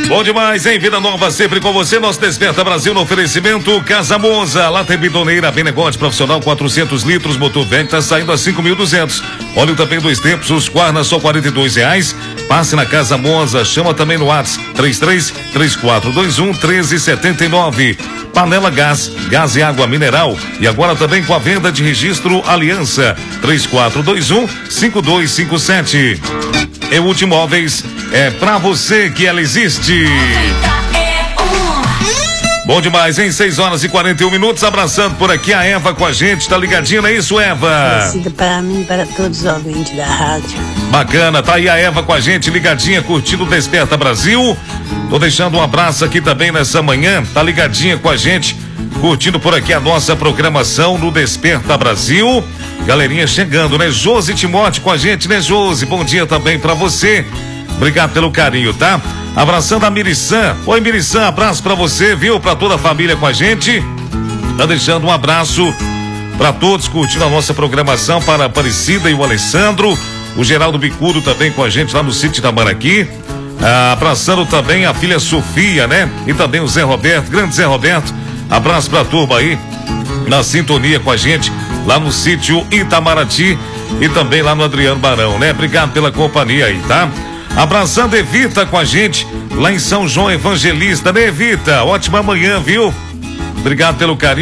Bom demais, hein? Vida Nova sempre com você. Nosso Desperta Brasil no oferecimento Casa Monza. Lá tem bidoneira Benegote profissional 400 litros, motor Vecta saindo a 5.200. Óleo também 2 tempos, os Quarnas só R$42. Passe na Casa Monza, chama também no WhatsApp 33-3421-1379. Panela Gás, gás e água mineral. E agora também com a venda de registro Aliança 3421-5257. E Multimóveis é pra você que ela existe. Bom demais, hein? 6h41. Abraçando por aqui a Eva com a gente. Tá ligadinha, não é isso, Eva? Conhecida para mim e para todos os ouvintes da rádio. Bacana, tá aí a Eva com a gente, ligadinha, curtindo o Desperta Brasil. Tô deixando um abraço aqui também nessa manhã. Tá ligadinha com a gente, curtindo por aqui a nossa programação no Desperta Brasil. Galerinha chegando, né? Josi Timóteo com a gente, né, Josi? Bom dia também pra você. Obrigado pelo carinho, tá? Abraçando a Miriçã. Oi, Miriçã, abraço pra você, viu? Pra toda a família com a gente. Tá deixando um abraço pra todos curtindo a nossa programação, para a Aparecida e o Alessandro. O Geraldo Bicudo também com a gente lá no sítio Itamaraqui. Abraçando também a filha Sofia, né? E também o Zé Roberto, grande Zé Roberto. Abraço pra turma aí, na sintonia com a gente, lá no sítio Itamaraty e também lá no Adriano Barão, né? Obrigado pela companhia aí, tá? Abraçando Evita com a gente, lá em São João Evangelista, né, Evita? Ótima manhã, viu? Obrigado pelo carinho.